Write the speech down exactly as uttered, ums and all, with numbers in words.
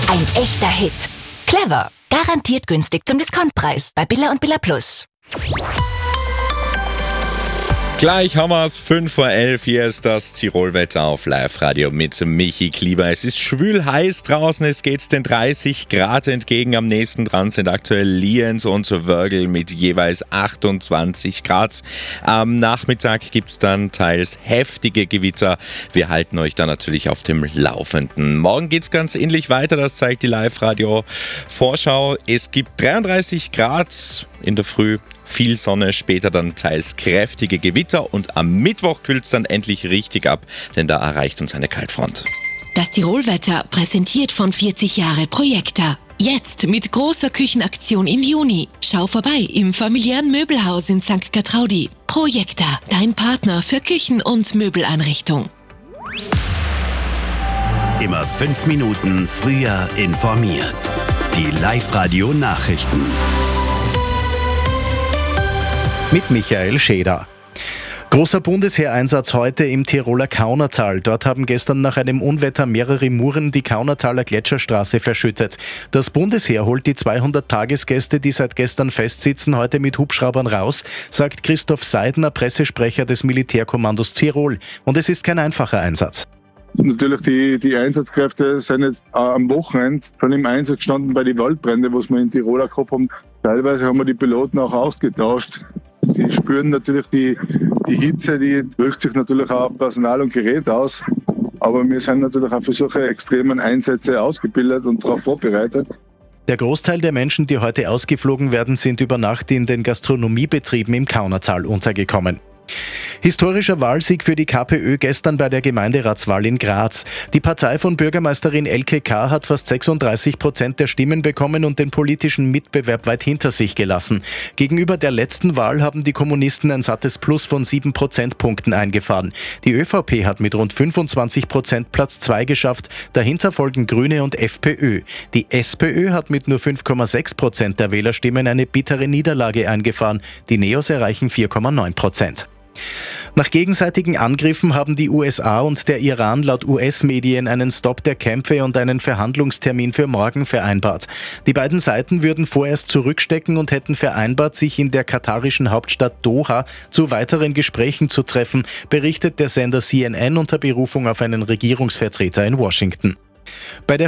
Ein echter Hit. Clever. Garantiert günstig zum Discountpreis bei Billa und Billa Plus. Gleich haben wir es, fünf vor elf, hier ist das Tirolwetter auf Live-Radio mit Michi Klieber. Es ist schwül heiß draußen, es geht den dreißig Grad entgegen. Am nächsten dran sind aktuell Lienz und Wörgl mit jeweils achtundzwanzig Grad. Am Nachmittag gibt es dann teils heftige Gewitter. Wir halten euch dann natürlich auf dem Laufenden. Morgen geht es ganz ähnlich weiter, das zeigt die Live-Radio-Vorschau. Es gibt dreiunddreißig Grad in der Früh. Viel Sonne, später dann teils kräftige Gewitter und am Mittwoch kühlt es dann endlich richtig ab, denn da erreicht uns eine Kaltfront. Das Tirolwetter präsentiert von vierzig Jahre Projekta. Jetzt mit großer Küchenaktion im Juni. Schau vorbei im familiären Möbelhaus in Sankt Gertraudi. Projekta, dein Partner für Küchen- und Möbeleinrichtung. Immer fünf Minuten früher informiert. Die Live-Radio-Nachrichten. Mit Michael Scheder. Großer Bundesheereinsatz heute im Tiroler Kaunertal. Dort haben gestern nach einem Unwetter mehrere Muren die Kaunertaler Gletscherstraße verschüttet. Das Bundesheer holt die zweihundert Tagesgäste, die seit gestern festsitzen, heute mit Hubschraubern raus, sagt Christoph Seidner, Pressesprecher des Militärkommandos Tirol. Und es ist kein einfacher Einsatz. Natürlich, die, die Einsatzkräfte sind jetzt äh, am Wochenende schon im Einsatz gestanden bei den Waldbränden, was wir in Tirol gehabt haben. Teilweise haben wir die Piloten auch ausgetauscht. Die spüren natürlich die, die Hitze, die wirkt sich natürlich auch auf Personal und Gerät aus. Aber wir sind natürlich auch für solche extremen Einsätze ausgebildet und darauf vorbereitet. Der Großteil der Menschen, die heute ausgeflogen werden, sind über Nacht in den Gastronomiebetrieben im Kaunertal untergekommen. Historischer Wahlsieg für die KPÖ gestern bei der Gemeinderatswahl in Graz. Die Partei von Bürgermeisterin Elke K. hat fast sechsunddreißig Prozent der Stimmen bekommen und den politischen Mitbewerb weit hinter sich gelassen. Gegenüber der letzten Wahl haben die Kommunisten ein sattes Plus von sieben Prozentpunkten eingefahren. Die ÖVP hat mit rund fünfundzwanzig Prozent Platz zwei geschafft. Dahinter folgen Grüne und FPÖ. Die SPÖ hat mit nur fünf Komma sechs Prozent der Wählerstimmen eine bittere Niederlage eingefahren. Die Neos erreichen vier Komma neun Prozent. Nach gegenseitigen Angriffen haben die U S A und der Iran laut U S-Medien einen Stopp der Kämpfe und einen Verhandlungstermin für morgen vereinbart. Die beiden Seiten würden vorerst zurückstecken und hätten vereinbart, sich in der katarischen Hauptstadt Doha zu weiteren Gesprächen zu treffen, berichtet der Sender C N N unter Berufung auf einen Regierungsvertreter in Washington. Bei der